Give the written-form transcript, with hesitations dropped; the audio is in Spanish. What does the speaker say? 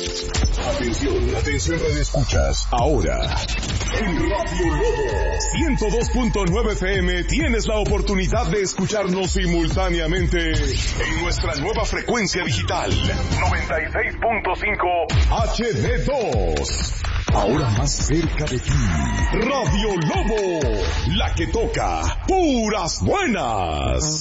Atención redescuchas. Ahora, en Radio Lobo 102.9 FM tienes la oportunidad de escucharnos simultáneamente en nuestra nueva frecuencia digital 96.5 HD2. Ahora más cerca de ti, Radio Lobo, la que toca puras buenas.